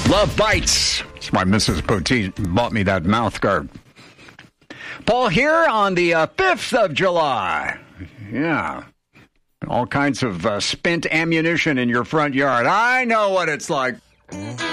Love bites. That's why Mrs. Poteet bought me that mouth guard. Paul here on the 5th of July. Yeah. All kinds of spent ammunition in your front yard. I know what it's like.